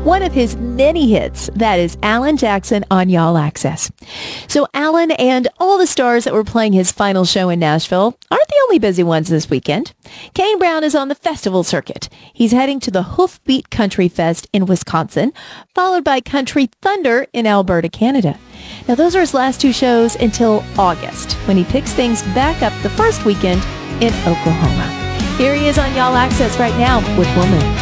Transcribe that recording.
one of his many hits. That is Alan Jackson on Y'all Access. So Alan and all the stars that were playing his final show in Nashville aren't the only busy ones this weekend. Kane Brown is on the festival circuit. He's heading to the Hoofbeat Country Fest in Wisconsin, followed by Country Thunder in Alberta, Canada. Now, those are his last two shows until August, when he picks things back up the first weekend in Oklahoma. Here he is on Y'all Access right now with Woman.